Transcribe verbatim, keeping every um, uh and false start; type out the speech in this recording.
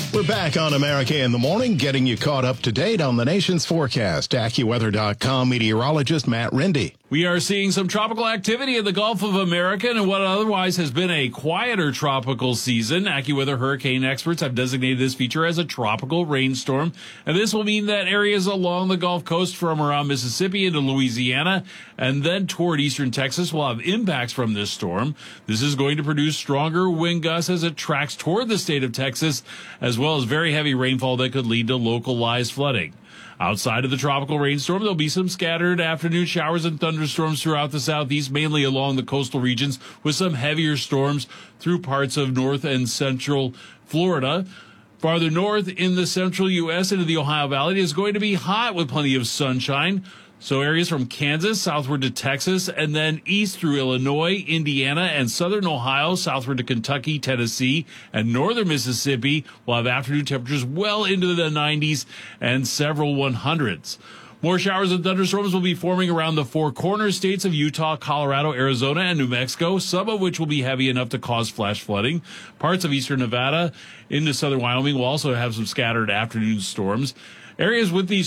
We're back on America in the Morning, getting you caught up to date on the nation's forecast. AccuWeather dot com meteorologist Matt Rindy. We are seeing some tropical activity in the Gulf of America and what otherwise has been a quieter tropical season. AccuWeather hurricane experts have designated this feature as a tropical rainstorm, and this will mean that areas along the Gulf Coast from around Mississippi into Louisiana and then toward eastern Texas will have impacts from this storm. This is going to produce stronger wind gusts as it tracks toward the state of Texas, as well as very heavy rainfall that could lead to localized flooding. Outside of the tropical rainstorm, there'll be some scattered afternoon showers and thunderstorms throughout the southeast, mainly along the coastal regions, with some heavier storms through parts of north and central Florida. Farther north in the central U S into the Ohio Valley, it is going to be hot with plenty of sunshine. So areas from Kansas southward to Texas and then east through Illinois, Indiana, and southern Ohio, southward to Kentucky, Tennessee, and northern Mississippi will have afternoon temperatures well into the nineties and several hundreds. More showers and thunderstorms will be forming around the four corner states of Utah, Colorado, Arizona, and New Mexico, some of which will be heavy enough to cause flash flooding. Parts of eastern Nevada into southern Wyoming will also have some scattered afternoon storms. Areas with these